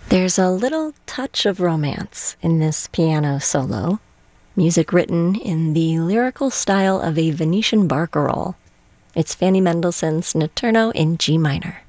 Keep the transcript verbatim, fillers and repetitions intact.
There's a little touch of romance in this piano solo, music written in the lyrical style of a Venetian barcarolle. It's Fanny Mendelssohn's Notturno in G minor.